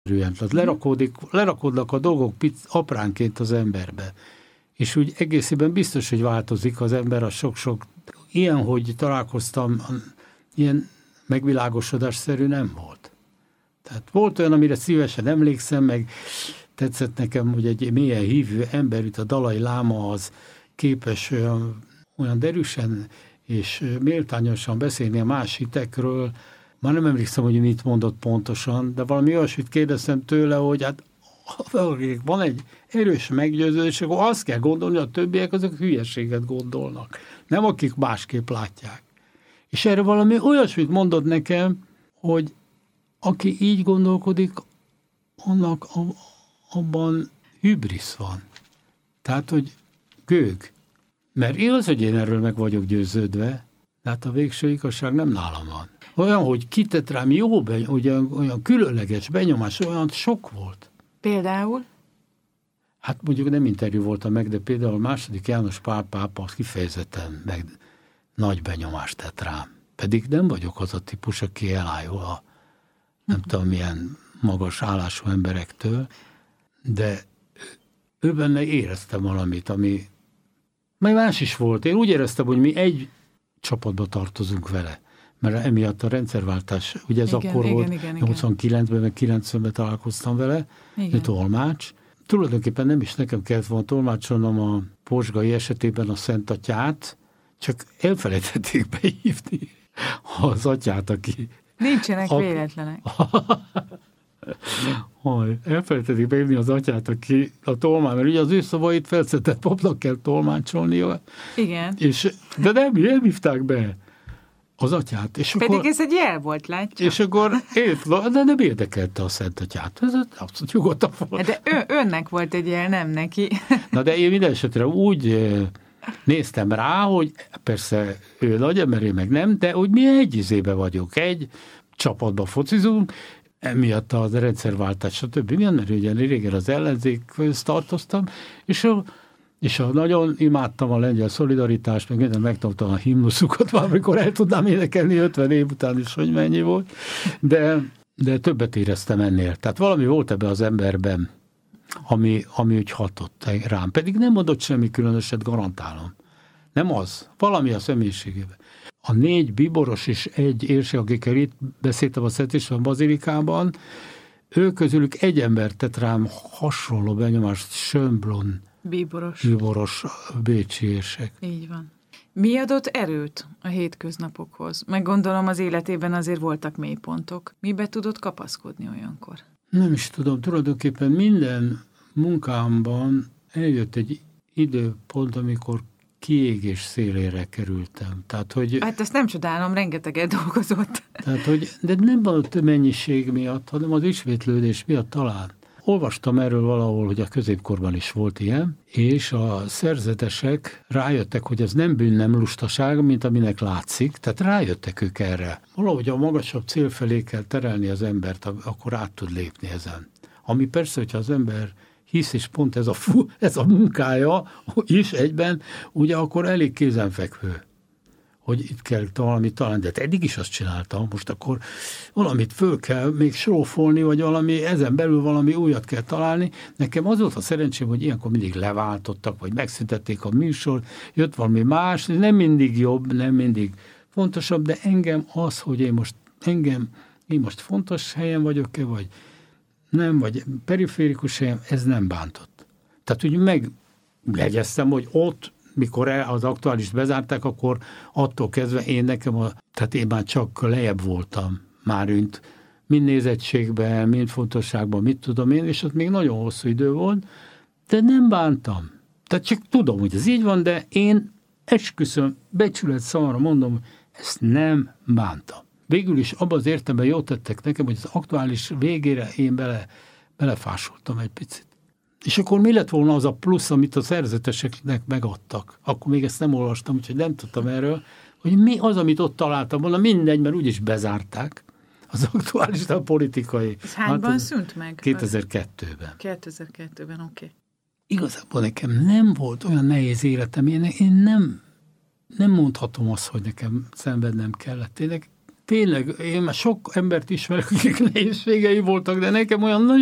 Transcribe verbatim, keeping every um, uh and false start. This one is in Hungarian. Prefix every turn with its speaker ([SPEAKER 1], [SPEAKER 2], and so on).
[SPEAKER 1] Tehát lerakódik, lerakódnak a dolgok pic, apránként az emberbe. És úgy egészében biztos, hogy változik az ember a sok-sok. Ilyen, hogy találkoztam, ilyen megvilágosodásszerű nem volt. Tehát volt olyan, amire szívesen emlékszem, meg tetszett nekem, hogy egy mélyen hívő ember, mint a Dalai Láma, az képes olyan, olyan derűsen és méltányosan beszélni a más hitekről. Már nem emlékszem, hogy mit mondott pontosan, de valami olyasmit kérdeztem tőle, hogy hát van egy erős meggyőződés, akkor azt kell gondolni, hogy a többiek azok hülyeséget gondolnak. Nem akik másképp látják. És erre valami olyasmit mondott nekem, hogy aki így gondolkodik, annak abban hübrisz van. Tehát, hogy gőg. Mert igaz, hogy én erről meg vagyok győződve, de hát a végső igazság nem nálam van. Olyan, hogy kitett rám jó, olyan, olyan különleges benyomás, olyan sok volt.
[SPEAKER 2] Például?
[SPEAKER 1] Hát mondjuk nem interjú voltam meg, de például második János Pál pápa kifejezetten meg nagy benyomást tett rám. Pedig nem vagyok az a típus, aki elájul a nem uh-huh. tudom milyen magas állású emberektől, de ő benne éreztem valamit, ami majd más is volt. Én úgy éreztem, hogy mi egy csapatba tartozunk vele. Mert emiatt a rendszerváltás, ugye ez igen, akkor igen, volt, igen, nyolcvankilencben, meg kilencvenben találkoztam vele, mint tolmács. Tulajdonképpen nem is nekem kellett volna tolmácsolnom a Pozsgai esetében a Szent Atyát, csak elfelejtették behívni az atyát, aki...
[SPEAKER 2] Nincsenek a, véletlenek.
[SPEAKER 1] Haj, elfelejtették behívni az atyát, aki a tolmács, mert ugye az ő szavait felszedett papnak kell tolmácsolnia.
[SPEAKER 2] Igen.
[SPEAKER 1] És, de nem, nem hívták be az atyát. És
[SPEAKER 2] Pedig
[SPEAKER 1] akkor,
[SPEAKER 2] ez egy jel volt, látja?
[SPEAKER 1] És akkor ért, de nem érdekelte a Szent Atyát. Ez abszolút nyugodtan volt.
[SPEAKER 2] De ő, önnek volt egy jel, nem neki.
[SPEAKER 1] Na de én minden esetre úgy néztem rá, hogy persze ő nagy ember, én meg nem, de hogy mi egy izébe vagyunk, egy csapatba focizunk, emiatt a rendszerváltás, stb. Milyen, mert ugye régen az ellenzékhez tartoztam, és a És a, nagyon imádtam a lengyel szolidaritást, meg minden megtanultam a himnuszukat, már amikor el tudnám énekelni ötven év után is, hogy mennyi volt, de, de többet éreztem ennél. Tehát valami volt ebben az emberben, ami, ami úgy hatott rám. Pedig nem adott semmi különöset, garantálom. Nem az. Valami a személyiségében. A négy bíboros és egy érsek, akikkel itt beszéltem a Szent István bazilikában, ők közülük egy ember tett rám hasonló benyomást, Schönbrunn,
[SPEAKER 2] Bíboros.
[SPEAKER 1] Bíboros bécsi érsek.
[SPEAKER 2] Így van. Mi adott erőt a hétköznapokhoz? Meg gondolom az életében azért voltak mélypontok. Mibe tudott kapaszkodni olyankor?
[SPEAKER 1] Nem is tudom. Tulajdonképpen minden munkámban eljött egy időpont, amikor kiégés szélére kerültem. Tehát, hogy,
[SPEAKER 2] hát ezt nem csodálom, rengeteget dolgozott.
[SPEAKER 1] Tehát, hogy, de nem a mennyiség miatt, hanem az ismétlődés miatt talán. Olvastam erről valahol, hogy a középkorban is volt ilyen, és a szerzetesek rájöttek, hogy ez nem bűn, nem lustaság, mint aminek látszik, tehát rájöttek ők erre. Valahogy a magasabb cél felé kell terelni az embert, akkor át tud lépni ezen. Ami persze, hogyha az ember hisz, és pont ez a, fú, ez a munkája is egyben, ugye akkor elég kézenfekvő, hogy itt kell valamit találni, de eddig is azt csináltam, most akkor valamit föl kell még srófolni, vagy valami, ezen belül valami újat kell találni. Nekem az volt a szerencsém, hogy ilyenkor mindig leváltottak, vagy megszüntették a műsor, jött valami más, nem mindig jobb, nem mindig fontosabb, de engem az, hogy én most, engem, én most fontos helyen vagyok-e, vagy nem, vagy periférikus helyen, ez nem bántott. Tehát úgy meglegyeztem, hogy ott, mikor az aktuálist bezárták, akkor attól kezdve én nekem, a, tehát én már csak lejjebb voltam már ünt, mind nézettségben, mind fontosságban, mit tudom én, és ott még nagyon hosszú idő volt, de nem bántam. Tehát csak tudom, hogy ez így van, de én esküszöm, becsület szavamra mondom, ezt nem bántam. Végül is abban az értelemben jót tettek nekem, hogy az aktuális végére én bele, belefásultam egy picit. És akkor mi lett volna az a plusz, amit a szerzeteseknek megadtak? Akkor még ezt nem olvastam, úgyhogy nem tudtam erről, hogy mi az, amit ott találtam volna, mindegy, mert úgyis bezárták az aktuális, a politikai.
[SPEAKER 2] Ez hányban hát, szűnt meg?
[SPEAKER 1] kétezer-kettőben.
[SPEAKER 2] kétezer-kettőben, oké. Okay.
[SPEAKER 1] Igazából nekem nem volt olyan nehéz életem, én, én nem, nem mondhatom azt, hogy nekem szenvednem kellett. Tényleg tényleg, én már sok embert ismerek, akik nehézségei voltak, de nekem olyan